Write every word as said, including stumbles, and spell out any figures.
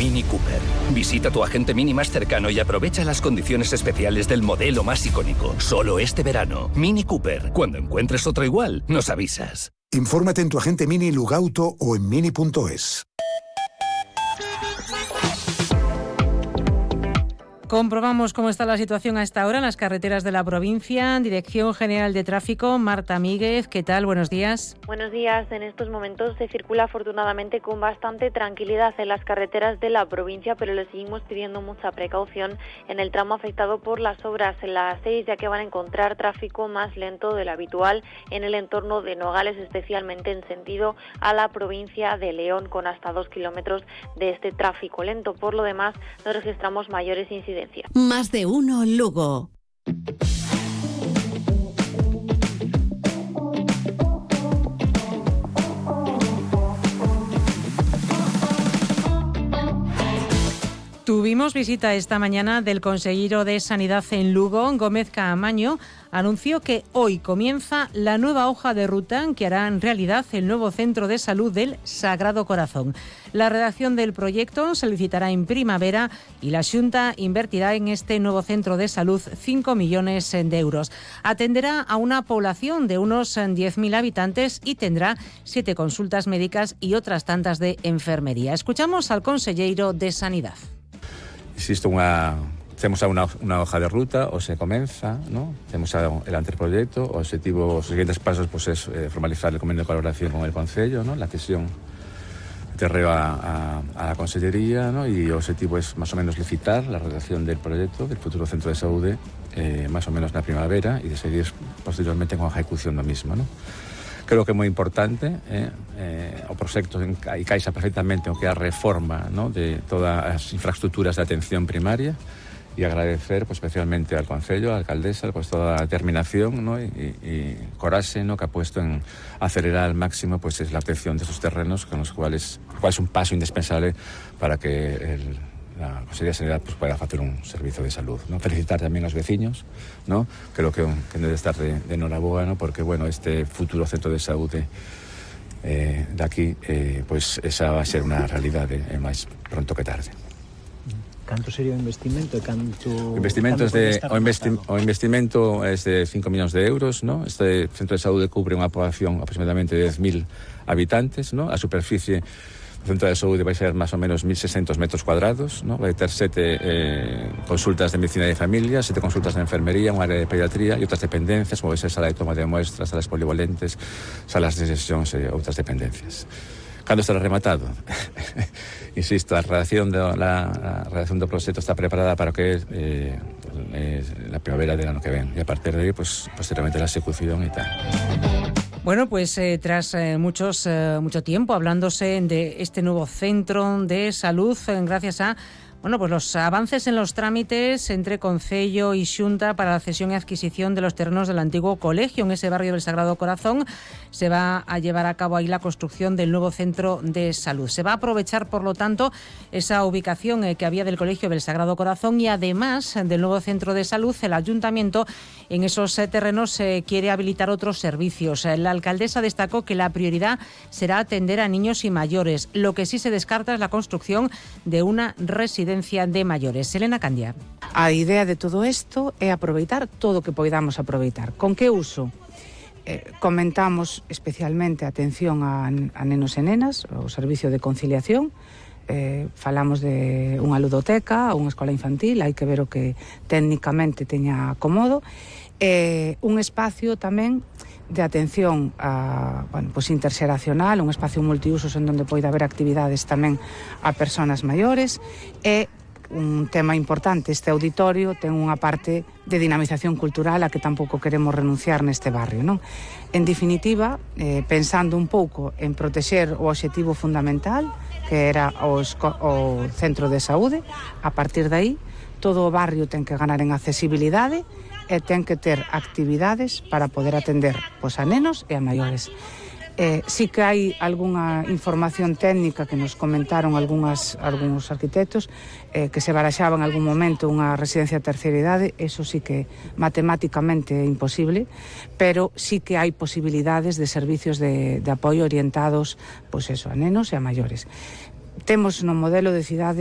Mini Cooper. Visita tu agente Mini más cercano y aprovecha las condiciones especiales del modelo más icónico. Solo este verano. Mini Cooper. Cuando encuentres otro igual, nos avisas. Infórmate en tu agente Mini Lugauto o en mini punto es. Comprobamos cómo está la situación a esta hora en las carreteras de la provincia. Dirección General de Tráfico, Marta Míguez, ¿qué tal? Buenos días. Buenos días. En estos momentos se circula afortunadamente con bastante tranquilidad en las carreteras de la provincia, pero le seguimos pidiendo mucha precaución en el tramo afectado por las obras en la seis, ya que van a encontrar tráfico más lento del habitual en el entorno de Nogales, especialmente en sentido a la provincia de León, con hasta dos kilómetros de este tráfico lento. Por lo demás, no registramos mayores incidencias. Más de uno Lugo. Tuvimos visita esta mañana del consejero de Sanidad en Lugo, Gómez Caamaño. Anunció que hoy comienza la nueva hoja de ruta que hará en realidad el nuevo centro de salud del Sagrado Corazón. La redacción del proyecto se licitará en primavera y la Xunta invertirá en este nuevo centro de salud cinco millones de euros. Atenderá a una población de unos diez mil habitantes y tendrá siete consultas médicas y otras tantas de enfermería. Escuchamos al consejero de Sanidad. Existe unha... Temos unha, unha hoja de ruta, o se comeza, ¿no? Temos el anteproyecto, o objetivo, os seguintes pasos pues, es eh, formalizar el convenio de colaboración con el Concello, ¿no? La cesión de terreo a, a, a la Consellería, ¿no? Y o objetivo es más o menos licitar la redacción del proyecto del futuro centro de saúde eh, más o menos na primavera e de seguir posteriormente con a ejecución do mismo, ¿no? Creo que é moi importante, eh, eh, o proxecto encaixa perfectamente o que é a reforma, ¿no? De todas as infraestructuras de atención primaria, y agradecer pues, especialmente al Concello, a la alcaldesa, pues, toda la determinación, ¿no? y, y, y coraje, ¿no? Que ha puesto en acelerar al máximo pues, es la obtención de esos terrenos, con los cuales, cual es un paso indispensable para que el, la Consejería de Sanidad pues, pueda hacer un servicio de salud, ¿no? Felicitar también a los vecinos, ¿no? Creo que, que debe estar de, de enhorabuena, ¿no? Porque bueno, este futuro centro de salud de, eh, de aquí, eh, pues esa va a ser una realidad eh, más pronto que tarde. Canto sería o investimento e canto... O investimento, es de, o, investi, o investimento es de cinco millóns de euros, ¿no? Este centro de saúde cubre unha población aproximadamente de diez mil habitantes, ¿no? A superficie do centro de saúde vai ser máis ou menos mil seiscentos metros cuadrados, ¿no? Vai ter sete eh, consultas de medicina de familia, sete consultas de enfermería, un área de pediatría e outras dependencias, como vai ser sala de toma de muestras, salas polivalentes, salas de sesións e outras dependencias. Cando estará rematado? Insisto, a redacción do, la, la redacción do proxecto está preparada para que eh, eh, la primavera del ano que ven, e a partir de aí, pues, posteriormente la ejecución e tal. Bueno, pues eh, tras eh, muchos, eh, mucho tiempo hablándose de este nuevo centro de salud, eh, gracias a Bueno, pues los avances en los trámites entre Concello y Xunta para la cesión y adquisición de los terrenos del antiguo colegio en ese barrio del Sagrado Corazón, se va a llevar a cabo ahí la construcción del nuevo centro de salud. Se va a aprovechar, por lo tanto, esa ubicación eh, que había del colegio del Sagrado Corazón y además del nuevo centro de salud, el Ayuntamiento en esos eh, terrenos eh, quiere habilitar otros servicios. Eh, la alcaldesa destacó que la prioridad será atender a niños y mayores. Lo que sí se descarta es la construcción de una residencia de mayores. Elena Candia. A idea de todo isto é aproveitar todo o que poidamos aproveitar. Con que uso? Eh, comentamos especialmente a atención a, a nenos e nenas, o servicio de conciliación, eh, falamos de unha ludoteca, unha escola infantil, hai que ver o que técnicamente teña acomodo, eh, un espacio tamén de atención a, bueno, pues interxeracional, un espacio multiusos en donde poida haber actividades tamén a persoas maiores e un tema importante, este auditorio ten unha parte de dinamización cultural a que tampouco queremos renunciar neste barrio, non? En definitiva, eh, pensando un pouco en protexer o obxectivo fundamental que era o, o centro de saúde, a partir de aí todo o barrio ten que ganar en accesibilidade e ten que ter actividades para poder atender pois, a nenos e a maiores. Eh, sí que hai algunha información técnica que nos comentaron algunhas, algúns arquitectos eh, que se baraxaba en algún momento unha residencia de terceira idade, eso sí que matemáticamente é imposible, pero sí que hai posibilidades de servicios de, de apoio orientados pois eso, a nenos e a maiores. Temos no modelo de cidade